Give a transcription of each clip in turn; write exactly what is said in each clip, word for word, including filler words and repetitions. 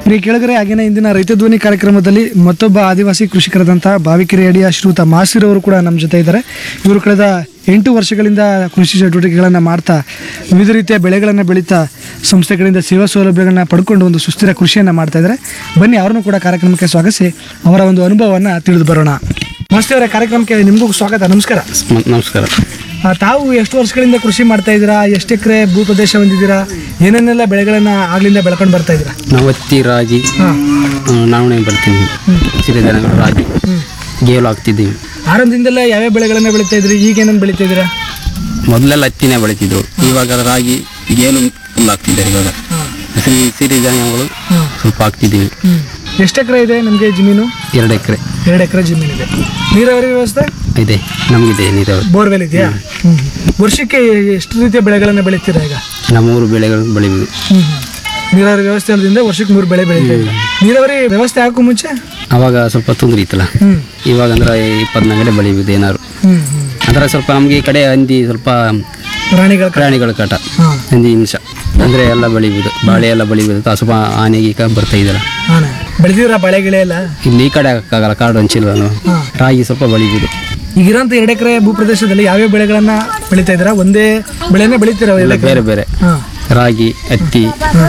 ಪ್ರಿಯ ಕೆಳಗರೆ ಆಗಿನ ಇಂದಿನ ರೈತ ಧ್ವನಿ ಕಾರ್ಯಕ್ರಮದಲ್ಲಿ ಮತ್ತೊಬ್ಬ ಆದಿವಾಸಿ ಕೃಷಿಕರಾದಂತಹ ಬಾವಿಕೆರೆ ಅಡಿಯ ಶ್ರೀಯುತ ಮಾಸಿರ್ ಅವರು ಕೂಡ ನಮ್ಮ ಜೊತೆ ಇದ್ದಾರೆ. ಇವರು ಕಳೆದ ಎಂಟು ವರ್ಷಗಳಿಂದ ಕೃಷಿ ಚಟುವಟಿಕೆಗಳನ್ನು ಮಾಡ್ತಾ ವಿವಿಧ ರೀತಿಯ ಬೆಳೆಗಳನ್ನು ಬೆಳೀತಾ ಸಂಸ್ಥೆಗಳಿಂದ ಸೇವಾ ಸೌಲಭ್ಯಗಳನ್ನ ಪಡ್ಕೊಂಡು ಒಂದು ಸುಸ್ಥಿರ ಕೃಷಿಯನ್ನು ಮಾಡ್ತಾ ಇದ್ದಾರೆ. ಬನ್ನಿ ಅವ್ರನ್ನೂ ಕೂಡ ಕಾರ್ಯಕ್ರಮಕ್ಕೆ ಸ್ವಾಗತಿಸಿ ಅವರ ಒಂದು ಅನುಭವವನ್ನು ತಿಳಿದು ಬರೋಣ. ನಮಸ್ತೆ ಅವರ ಕಾರ್ಯಕ್ರಮಕ್ಕೆ ನಿಮಗೂ ಸ್ವಾಗತ. ನಮಸ್ಕಾರ. ನಮಸ್ಕಾರ. ಆ, ತಾವು ಎಷ್ಟು ವರ್ಷಗಳಿಂದ ಕೃಷಿ ಮಾಡ್ತಾ ಇದ್ದೀರಾ? ಎಷ್ಟು ಎಕರೆ ಭೂ ಪ್ರದೇಶ ಹೊಂದಿದ್ದೀರಾ? ಏನೇನೆಲ್ಲ ಬೆಳೆಗಳನ್ನ ಆಗ್ಲಿಂದ ಬೆಳ್ಕೊಂಡು ಬರ್ತಾ ಇದ್ದೀರಾ? ನಾವು ಹತ್ತಿ, ರಾಗಿ, ನವಣೆ ಬರ್ತೀವಿ, ಸಿರಿಧಾನ್ಯಗಳು, ರಾಗಿ, ಗೇಲು ಹಾಕ್ತಿದ್ದೀವಿ. ಆರಂಭದಿಂದೆಲ್ಲ ಯಾವ್ಯಾವ ಬೆಳೆಗಳನ್ನ ಬೆಳೀತಾ ಇದ್ರಿ? ಈಗ ಏನೇನು ಬೆಳೀತಾ ಇದ್ದೀರಾ? ಮೊದಲೆಲ್ಲ ಹತ್ತಿನೇ ಬೆಳಿತಿದ್ರು, ಇವಾಗ ರಾಗಿ, ಗೇಲು ಫುಲ್ ಹಾಕ್ತಿದ್ದಾರೆ. ಇವಾಗ ಸಿರಿ ಸಿರಿಧಾನ್ಯಗಳು ಸ್ವಲ್ಪ ಹಾಕ್ತಿದ್ದೀವಿ. ಎಷ್ಟು ಎಕರೆ ಇದೆ ನಿಮಗೆ ಜಮೀನು? ಎರಡು ಎಕರೆ. ಎರಡು ಎಕರೆ ಜಮೀನು ಇದೆ. ನೀರಾವರಿ ವ್ಯವಸ್ಥೆ ಇದೆ, ನಮಗಿದೆ ನೀರಾವರಿ. ಬೋರ್ವೆಲ್ ಇದೆಯಾ? ವರ್ಷಕ್ಕೆ ಎಷ್ಟು ರೀತಿಯ ಬೆಳೆಗಳನ್ನ ಬೆಳೀತೀರಾ ಈಗ? ನಮ್ಮ ಮೂರು ಬೆಳೆಗಳನ್ನು ಬೆಳಿಬೋದು. ನೀರಾವರಿ ವ್ಯವಸ್ಥೆ ಇರೋದ್ರಿಂದ ವರ್ಷಕ್ಕೆ ಮೂರು ಬೆಳೆ ಬೆಳೀತೀವಿ. ನೀರಾವರಿ ವ್ಯವಸ್ಥೆ ಹಾಕೋ ಮುಂಚೆ ಅವಾಗ ಸ್ವಲ್ಪ ತೊಂದರೆ ಇತ್ತಲ್ಲ, ಇವಾಗ ಅಂದ್ರೆ ಇಪ್ಪತ್ನಾಲ್ಕು ಗಂಟೆ ಬೆಳಿಬೋದು ಏನಾದ್ರು. ಅಂದ್ರೆ ಸ್ವಲ್ಪ ನಮಗೆ ಈ ಕಡೆ ಹಂದಿ ಸ್ವಲ್ಪ ಪ್ರಾಣಿಗಳ ಪ್ರಾಣಿಗಳ ಕಾಟ, ಹಂದಿ ಹಿಂಸ ಅಂದರೆ ಎಲ್ಲ ಬೆಳಿಬೋದು. ಬಾಳೆ ಎಲ್ಲ ಬೆಳಿಬೋದು. ಸ್ವಲ್ಪ ಆನೆಗೆ ಈಗ ಬರ್ತಾ ಇದ್ದಾರೆ. ಬೆಳೆದಿರ ಬಾಳೆ ಗಿಳೆ ಎಲ್ಲ ಇಲ್ಲಿ ಈ ಕಡೆ ಹಾಕಾಗಲ್ಲ, ಕಾಡು ಹಂಚಿಲ್ಲ. ರಾಗಿ ಸ್ವಲ್ಪ ಬೆಳಿಬೋದು. ಈಗಿರೋಂಥ ಎರಡು ಎಕರೆ ಭೂ ಪ್ರದೇಶದಲ್ಲಿ ಯಾವ್ಯಾವ ಬೆಳೆಗಳನ್ನ ಬೆಳೀತಾ ಇದ್ದೀರಾ? ಒಂದೇ ಬೆಳೆನೇ ಬೆಳೀತೀರಾ? ಎಲ್ಲ ಬೇರೆ ಬೇರೆ, ರಾಗಿ, ಹತ್ತಿ,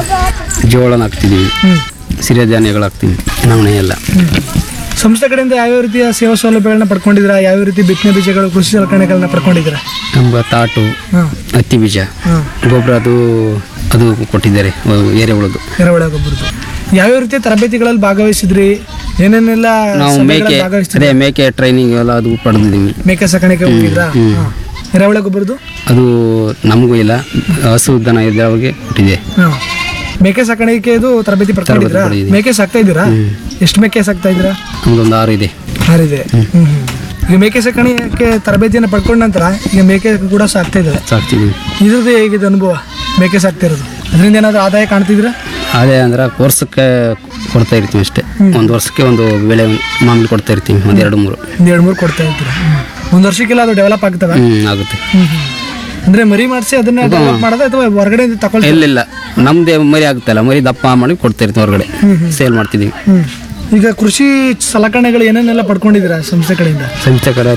ಜೋಳನ ಹಾಕ್ತಿದ್ದೀವಿ, ಸಿರಿಧಾನ್ಯಗಳು ಹಾಕ್ತೀವಿ, ನವಣೆ ಎಲ್ಲ. ಸಂಸ್ಥೆ ಕಡೆಯಿಂದ ಯಾವ್ಯಾವ ರೀತಿಯ ಸೇವಾ ಸೌಲಭ್ಯಗಳನ್ನ ಪಡ್ಕೊಂಡಿದ್ದೀರಾ? ಯಾವ್ಯಾವ ರೀತಿ ಬಿತ್ತನೆ ಬೀಜಗಳು, ಕೃಷಿ ಸಲಕರಣೆಗಳನ್ನ ಪಡ್ಕೊಂಡಿದ್ದೀರಾ? ನಮ್ಮ ತಾಟು, ಹತ್ತಿ ಬೀಜ, ಗೊಬ್ಬರ ಅದು ಅದು ಕೊಟ್ಟಿದ್ದಾರೆ, ಎರೆಹುಳದು ಎರೆಹುಳ ಗೊಬ್ಬರದ್ದು. ಯಾವ್ಯಾವ ರೀತಿಯ ತರಬೇತಿಗಳಲ್ಲಿ ಭಾಗವಹಿಸಿದ್ರಿ? ಏನೇನೆಲ್ಲ ನಾವು ಮೇಕೆ ಅದೇ ಮೇಕೆ ಟ್ರೈನಿಂಗ್ ಎಲ್ಲ ಅದು ಪಡೆದಿದ್ದೀವಿ. ಮೇಕೆ ಸಾಕಾಣಿಕೆ ಹೋಗಿದ್ರಾ? ಎರೆಹುಳ ಗೊಬ್ಬರದ್ದು ಅದು ನಮಗೂ ಇಲ್ಲ, ಹಸು ದನ ಇದ್ದವ್ರಿಗೆ ಕೊಟ್ಟಿದೆ. ಮೇಕೆ ಸಾಕಾಣಿಕೆದು ತರಬೇತಿ ಪಡ್ಕೊಂಡಿದ್ರಾ? ಮೇಕೆ ಸಾಕ್ತಾ ಇದ್ದೀರಾ? ಎಷ್ಟು ಮೇಕೆ ಸಾಕ್ತಾ ಇದ್ದೀರಾ? ನಮ್ದೊಂದು ಆರು ಇದೆ. ಆರಿದೆ. ಈಗ ಮೇಕೆ ಸಾಕಾಣಿಕೆ ತರಬೇತಿಯನ್ನು ಪಡ್ಕೊಂಡ ನಂತರ ಈಗ ಮೇಕೆ ಕೂಡ ಸಾಕ್ತಾ ಇದ್ದಾರೆ. ಸಾಕ್ತಿದ್ದೀವಿ. ಇದ್ರದ್ದು ಹೇಗಿದೆ ಅನುಭವ ಮೇಕೆ ಸಾಕ್ತಾ ಇರೋದು? ಅದರಿಂದ ಏನಾದರೂ ಆದಾಯ ಕಾಣ್ತಿದ್ದೀರಾ? ಅದೇ ಅಂದ್ರೆ ವರ್ಷಕ್ಕೆ ಕೊಡ್ತಾ ಇರ್ತೀವಿ ಅಷ್ಟೇ. ಒಂದು ವರ್ಷಕ್ಕೆ ಒಂದು ಬೆಳೆ ಮಾಮೂಲಿ ಕೊಡ್ತಾ ಇರ್ತೀವಿ, ಒಂದು ಎರಡು ಮೂರು ಒಂದು ಎರಡು ಮೂರು ಕೊಡ್ತಾ ಇರ್ತೀರಾ? ಒಂದು ವರ್ಷಕ್ಕೆಲ್ಲ ಅದು ಡೆವಲಪ್ ಆಗ್ತವೆ? ಹ್ಮ್ ಆಗುತ್ತೆ. ಅಂದ್ರೆ ಮರಿ ಮಾಡಿಸಿ ಅದನ್ನ ಡೆವಲಪ್ ಮಾಡೋದು ಅಥವಾ ಹೊರಗಡೆ ತಗೊಳ್ಳಿ? ಇಲ್ಲ, ನಮ್ದೇ ಮರಿ ಆಗುತ್ತಲ್ಲ, ಮರಿ ದಪ್ಪ ಮಾಡಿ ಕೊಡ್ತಾ ಇರ್ತೀವಿ, ಹೊರಗಡೆ ಸೇಲ್ ಮಾಡ್ತಿದ್ದೀವಿ. ಈಗ ಕೃಷಿ ಸಲಕರಣೆಗಳು ಏನೇನೆಲ್ಲ ಪಡ್ಕೊಂಡಿದ್ದೀರಾ ಸಂಸ್ಥೆ ಕಡೆಯಿಂದ? ಸಂಸ್ಥೆ ಕಡೆ